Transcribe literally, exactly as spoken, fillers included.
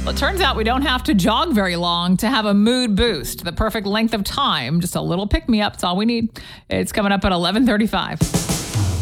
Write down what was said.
Well, it turns out we don't have to jog very long to have a mood boost. The perfect length of time, just a little pick-me-up, that's all we need. It's coming up at eleven thirty-five.